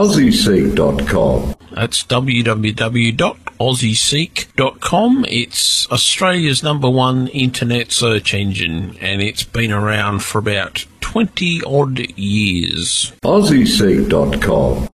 AussieSeek.com. That's www.aussieseek.com. It's Australia's #1 internet search engine, and it's been around for about 20 odd years. AussieSeek.com.